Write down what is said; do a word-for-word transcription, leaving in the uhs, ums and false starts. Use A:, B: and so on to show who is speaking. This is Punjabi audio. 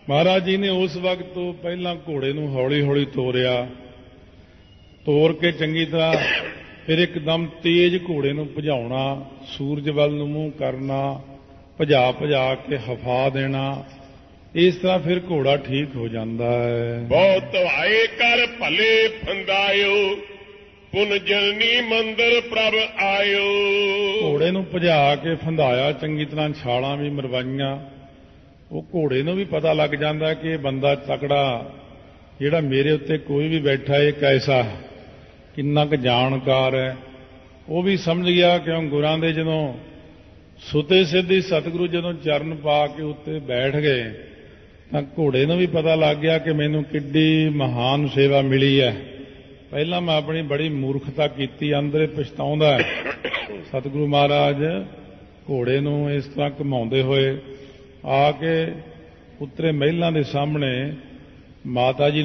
A: ਮਹਾਰਾਜ ਜੀ ਨੇ ਉਸ ਵਕਤ ਤੋਂ ਪਹਿਲਾਂ ਘੋੜੇ ਨੂੰ ਹੌਲੀ ਹੌਲੀ ਤੋਰਿਆ, ਤੋਰ ਕੇ ਚੰਗੀ ਤਰ੍ਹਾਂ ਫਿਰ ਇੱਕਦਮ ਤੇਜ਼ ਘੋੜੇ ਨੂੰ ਭਜਾਉਣਾ, ਸੂਰਜ ਵੱਲ ਨੂੰ ਮੂੰਹ ਕਰਨਾ, ਭਜਾ ਭਜਾ ਕੇ ਹਫਾ ਦੇਣਾ। ਇਸ ਤਰ੍ਹਾਂ ਫਿਰ ਘੋੜਾ ਠੀਕ ਹੋ ਜਾਂਦਾ ਹੈ।
B: ਬਹੁਤ ਧਵਾਏ ਕਰ ਭਲੇ ਫੰਦਾਇਓ, ਪੁਨ ਜਨਨੀ ਮੰਦਰ ਪ੍ਰਭ ਆਇਓ।
A: ਘੋੜੇ ਨੂੰ ਭਜਾ ਕੇ ਫੰਦਾਇਆ, ਚੰਗੀ ਤਰ੍ਹਾਂ ਛਾਲਾਂ ਵੀ ਮਰਵਾਈਆਂ। ਉਹ ਘੋੜੇ ਨੂੰ ਵੀ ਪਤਾ ਲੱਗ ਜਾਂਦਾ ਕਿ ਇਹ ਬੰਦਾ ਤਕੜਾ, ਜਿਹੜਾ ਮੇਰੇ ਉੱਤੇ ਕੋਈ ਵੀ ਬੈਠਾ ਇਹ ਕੈਸਾ, ਕਿੰਨਾ ਕੁ ਜਾਣਕਾਰ ਹੈ। ਉਹ ਵੀ ਸਮਝ ਗਿਆ, ਕਿਉਂ ਗੁਰਾਂ ਦੇ ਜਦੋਂ ਸੁਤੇ ਸਿੱਧੀ ਸਤਿਗੁਰੂ ਜਦੋਂ ਚਰਨ ਪਾ ਕੇ ਉੱਤੇ ਬੈਠ ਗਏ ਤਾਂ ਘੋੜੇ ਨੂੰ ਵੀ ਪਤਾ ਲੱਗ ਗਿਆ ਕਿ ਮੈਨੂੰ ਕਿੱਡੀ ਮਹਾਨ ਸੇਵਾ ਮਿਲੀ ਹੈ। ਪਹਿਲਾਂ ਮੈਂ ਆਪਣੀ ਬੜੀ ਮੂਰਖਤਾ ਕੀਤੀ, ਅੰਦਰੇ ਪਛਤਾਉਂਦਾ। ਸਤਿਗੁਰੂ ਮਹਾਰਾਜ ਘੋੜੇ ਨੂੰ ਇਸ ਤਰ੍ਹਾਂ ਘੁਮਾਉਂਦੇ ਹੋਏ ਆ ਕੇ ਉਤਰੇ ਮਹਿਲਾਂ ਦੇ ਸਾਹਮਣੇ ਮਾਤਾ ਜੀ